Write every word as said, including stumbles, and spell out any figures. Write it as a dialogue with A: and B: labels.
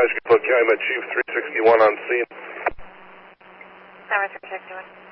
A: advise you put Calumet Chief three sixty-one on scene.
B: Tower three sixty-one.